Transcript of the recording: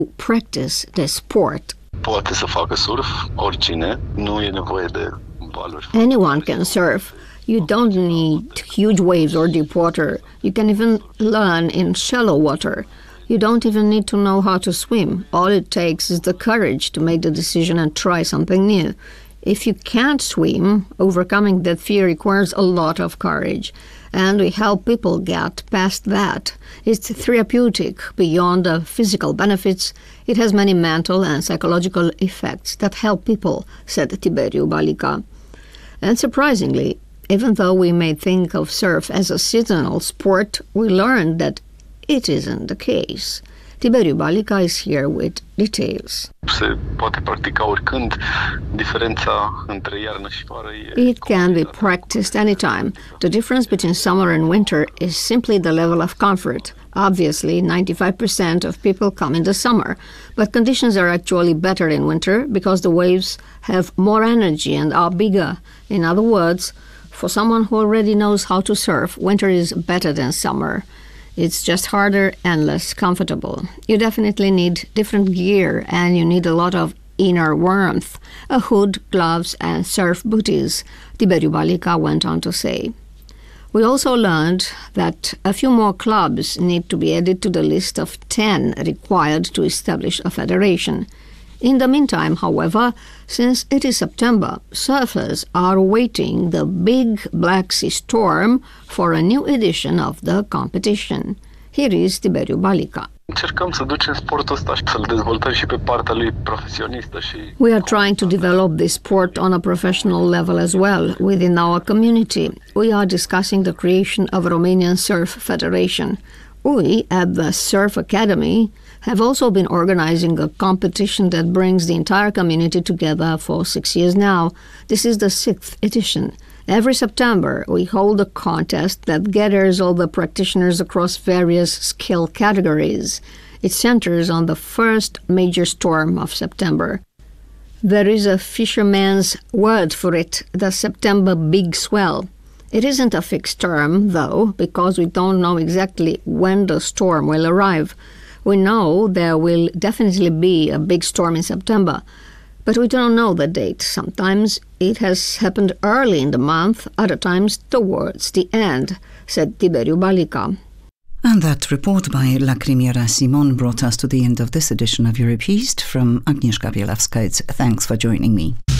practice the sport. Poate să facă surf oricine, nu e nevoie de valuri. Anyone can surf. You don't need huge waves or deep water. You can even learn in shallow water. You don't even need to know how to swim. All it takes is the courage to make the decision and try something new. If you can't swim, overcoming that fear requires a lot of courage. And we help people get past that. It's therapeutic beyond the physical benefits. It has many mental and psychological effects that help people, said Tiberiu Balica. And surprisingly, even though we may think of surf as a seasonal sport, we learned that it isn't the case. Tiberiu Balica is here with details. Se poate practica oricând. Diferența între iarnă și vară e... It can be practiced anytime. The difference between summer and winter is simply the level of comfort. Obviously, 95% of people come in the summer, but conditions are actually better in winter because the waves have more energy and are bigger. In other words, for someone who already knows how to surf, winter is better than summer. It's just harder and less comfortable. You definitely need different gear and you need a lot of inner warmth, a hood, gloves and surf booties, Tiberiu Balica went on to say. We also learned that a few more clubs need to be added to the list of 10 required to establish a federation. In the meantime, however, since it is September, surfers are awaiting the big Black Sea storm for a new edition of the competition. Here is Tiberiu Balica. Încercăm să ducem sportul ăsta și să-l dezvoltăm și pe partea lui profesionistă și... We are trying to develop this sport on a professional level as well within our community. We are discussing the creation of a Romanian Surf Federation. We, at the Surf Academy, have also been organizing a competition that brings the entire community together for 6 years now. This is the 6th edition. Every September, we hold a contest that gathers all the practitioners across various skill categories. It centers on the first major storm of September. There is a fisherman's word for it, the September big swell. It isn't a fixed term, though, because we don't know exactly when the storm will arrive. We know there will definitely be a big storm in September, but we don't know the date. Sometimes it has happened early in the month, other times towards the end, said Tiberiu Balica. And that report by Lacrimiera Simon brought us to the end of this edition of Europe East. From Agnieszka Bielawska, it's thanks for joining me.